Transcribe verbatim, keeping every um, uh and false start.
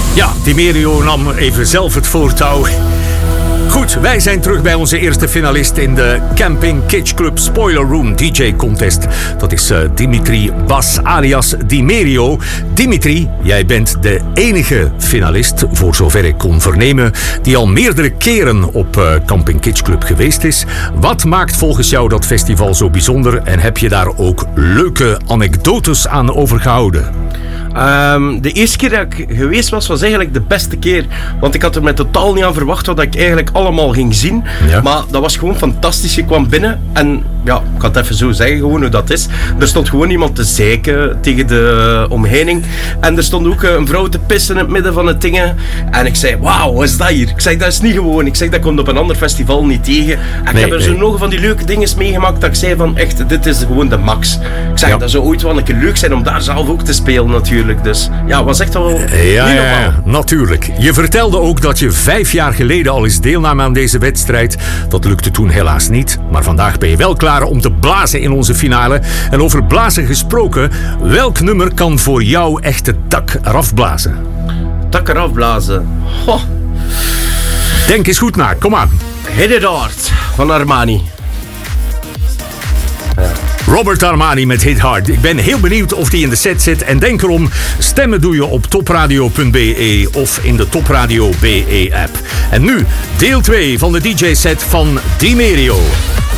Ja, Dimerio nam even zelf het voortouw. Goed, wij zijn terug bij onze eerste finalist in de Camping Kitsch Club Spoiler Room D J Contest. Dat is uh, Dimitri Bas alias Dimerio. Dimitri, jij bent de enige finalist, voor zover ik kon vernemen, die al meerdere keren op uh, Camping Kitsch Club geweest is. Wat maakt volgens jou dat festival zo bijzonder en heb je daar ook leuke anekdotes aan overgehouden? Um, de eerste keer dat ik geweest was, was eigenlijk de beste keer. Want ik had er mij totaal niet aan verwacht wat ik eigenlijk allemaal ging zien. Ja. Maar dat was gewoon fantastisch. Je kwam binnen en, ja, ik kan het even zo zeggen, gewoon hoe dat is. Er stond gewoon iemand te zeiken tegen de omheining. En er stond ook een vrouw te pissen in het midden van het dingen. En ik zei, wauw, wat is dat hier? Ik zeg, dat is niet gewoon. Ik zeg, dat komt op een ander festival niet tegen. En nee, ik heb er nee. zo nog van die leuke dingen meegemaakt dat ik zei van, echt, dit is gewoon de max. Ik zeg, ja. dat zou ooit wel een keer leuk zijn om daar zelf ook te spelen natuurlijk. Dus ja, was echt wel ja, niet normaal. Ja, natuurlijk. Je vertelde ook dat je vijf jaar geleden al eens deelnam aan deze wedstrijd. Dat lukte toen helaas niet. Maar vandaag ben je wel klaar om te blazen in onze finale. En over blazen gesproken, welk nummer kan voor jou echt het dak eraf blazen? Dak eraf blazen? Ho. Denk eens goed na, kom aan. Hit It Hard van Armani. Ja. Robert Armani met Hit Hard. Ik ben heel benieuwd of die in de set zit. En denk erom, stemmen doe je op topradio punt b e of in de Topradio B E app. En nu deel twee van de D J-set van Dimerio.